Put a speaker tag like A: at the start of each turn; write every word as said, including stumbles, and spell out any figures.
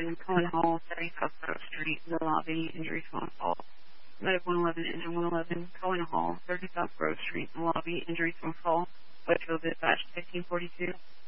A: eleven, Cohen Hall, seventy South Grove Street, in the lobby, injuries phone call. Medic one eleven, Engine one eleven, Cohen Hall, thirty South Grove Street, in the lobby, injuries phone call. Whitefield dispatch fifteen forty-two.